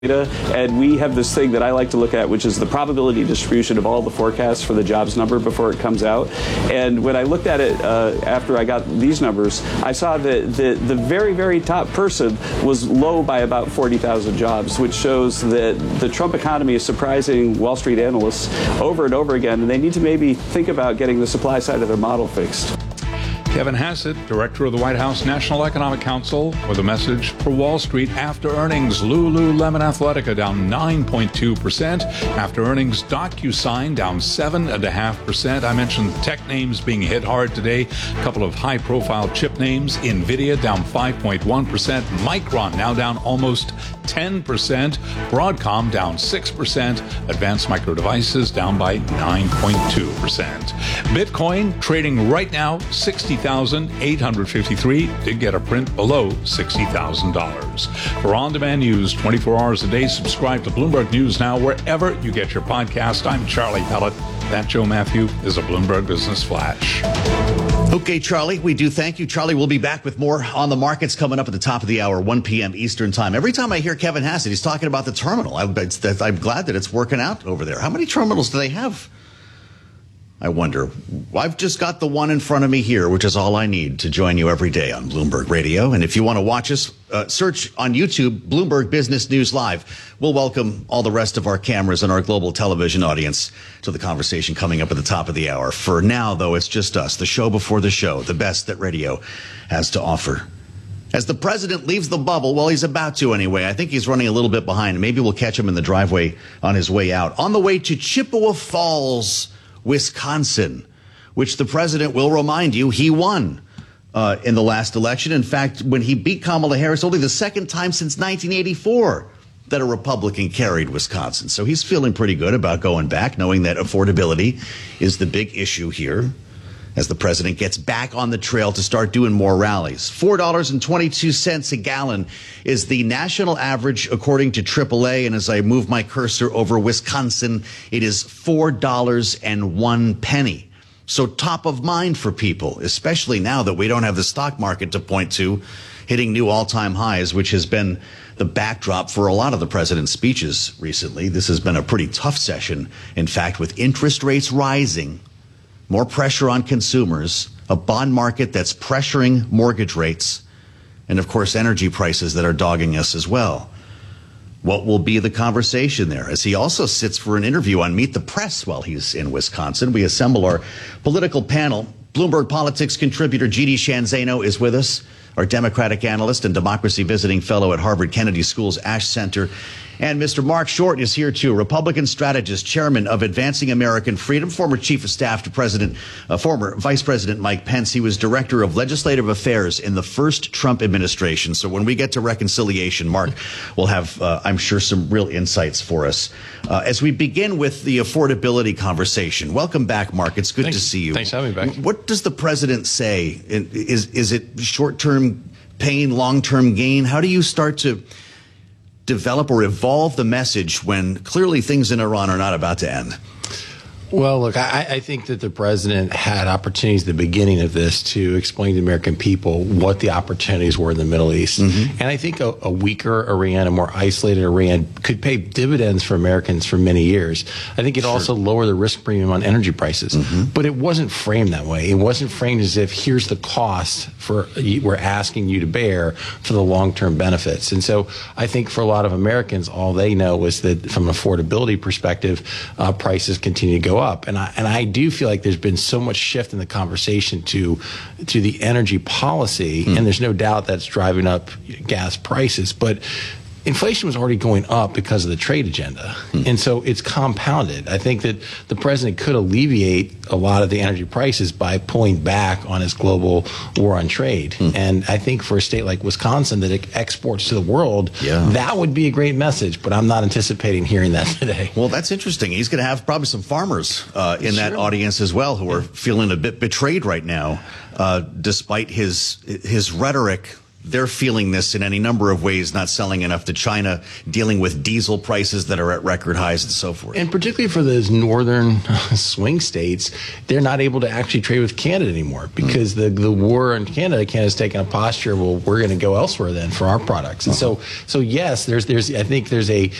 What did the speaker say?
data, and we have this thing that I like to look at, which is the probability distribution of all the forecasts for the jobs number before it comes out. And when I looked at it after I got these numbers, I saw that the very, very top person was low by about 40,000 jobs, which shows that the Trump economy is surprising Wall Street analysts over and over again, and they need to maybe think about getting the supply side of their model fixed. Kevin Hassett, director of the White House National Economic Council, with a message for Wall Street after earnings. Lululemon Athletica down 9.2%. After earnings, DocuSign down 7.5%. I mentioned tech names being hit hard today. A couple of high-profile chip names. NVIDIA down 5.1%. Micron now down almost 10%. Broadcom down 6%. Advanced Micro Devices down by 9.2%. Bitcoin trading right now, $60,853. Did get a print below $60,000. For on-demand news 24 hours a day, subscribe to Bloomberg News Now wherever you get your podcast. I'm Charlie Pellet. That Joe Matthew is a Bloomberg Business Flash. Okay, Charlie, we do thank you. Charlie, we'll be back with more on the markets coming up at the top of the hour, 1 p.m. Eastern time. Every time I hear Kevin Hassett, he's talking about the terminal. I'm glad that it's working out over there. How many terminals do they have? I wonder. I've just got the one in front of me here, which is all I need to join you every day on Bloomberg Radio. And if you want to watch us, search on YouTube, Bloomberg Business News Live. We'll welcome all the rest of our cameras and our global television audience to the conversation coming up at the top of the hour. For now, though, it's just us, the show before the show, the best that radio has to offer. As the president leaves the bubble, well, he's about to anyway. I think he's running a little bit behind. Maybe we'll catch him in the driveway on his way out. On the way to Chippewa Falls, Wisconsin, which the president will remind you he won in the last election. In fact, when he beat Kamala Harris, only the second time since 1984 that a Republican carried Wisconsin. So he's feeling pretty good about going back, knowing that affordability is the big issue here as the president gets back on the trail to start doing more rallies. $4.22 a gallon is the national average according to AAA. And as I move my cursor over Wisconsin, it is $4.01. So top of mind for people, especially now that we don't have the stock market to point to hitting new all-time highs, which has been the backdrop for a lot of the president's speeches recently. This has been a pretty tough session. In fact, with interest rates rising, more pressure on consumers, a bond market that's pressuring mortgage rates, and, of course, energy prices that are dogging us as well. What will be the conversation there? As he also sits for an interview on Meet the Press while he's in Wisconsin, we assemble our political panel. Bloomberg Politics contributor G.D. Shanzano is with us, our Democratic analyst and democracy visiting fellow at Harvard Kennedy School's Ash Center. And Mr. Mark Short is here, too, Republican strategist, chairman of Advancing American Freedom, former chief of staff to former Vice President Mike Pence. He was director of legislative affairs in the first Trump administration. So when we get to reconciliation, Mark will have, I'm sure, some real insights for us. As we begin with the affordability conversation, welcome back, Mark. It's good to see you. Thanks for having me back. What does the president say? Is it short-term pain, long-term gain? How do you start to develop or evolve the message when clearly things in Iran are not about to end? Well, look, I think that the president had opportunities at the beginning of this to explain to the American people what the opportunities were in the Middle East. Mm-hmm. And I think a weaker Iran, a more isolated Iran, could pay dividends for Americans for many years. I think it also lower the risk premium on energy prices. Mm-hmm. But it wasn't framed that way. It wasn't framed as if here's the cost we're asking you to bear for the long-term benefits. And so I think for a lot of Americans, all they know is that from an affordability perspective, prices continue to go up. And I do feel like there's been so much shift in the conversation to the energy policy, and there's no doubt that's driving up gas prices. But inflation was already going up because of the trade agenda. And so it's compounded. I think that the president could alleviate a lot of the energy prices by pulling back on his global war on trade. And I think for a state like Wisconsin that exports to the world, that would be a great message. But I'm not anticipating hearing that today. Well, that's interesting. He's going to have probably some farmers in that audience as well who are feeling a bit betrayed right now, despite his rhetoric they're feeling this in any number of ways, not selling enough to China, dealing with diesel prices that are at record highs and so forth. And particularly for those northern swing states, they're not able to actually trade with Canada anymore because the war in Canada's taken a posture, well, we're going to go elsewhere then for our products. And so yes, I think there's a